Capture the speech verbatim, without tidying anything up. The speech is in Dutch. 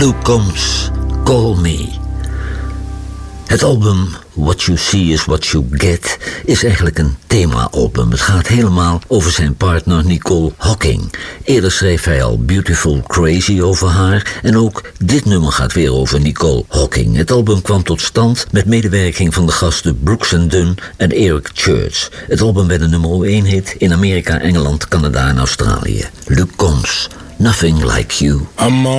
Luke Combs, Call Me. Het album What You See Is What You Get is eigenlijk een thema-album. Het gaat helemaal over zijn partner Nicole Hocking. Eerder schreef hij al Beautiful Crazy over haar. En ook dit nummer gaat weer over Nicole Hocking. Het album kwam tot stand met medewerking van de gasten Brooks and Dunn en Eric Church. Het album werd een nummer één hit in Amerika, Engeland, Canada en Australië. Luke Combs, Nothing Like You. I'm